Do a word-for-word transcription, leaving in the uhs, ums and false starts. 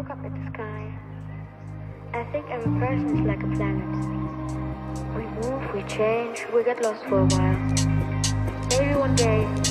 look up at the sky, I think every person is like a planet. We move, we change, we get lost for a while. Maybe one day